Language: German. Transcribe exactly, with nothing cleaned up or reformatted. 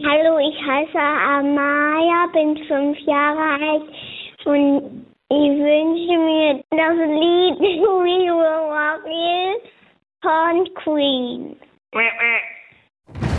Hallo, ich heiße Amaya, bin fünf Jahre alt und ich wünsche mir das Lied We Will Rock You von Queen.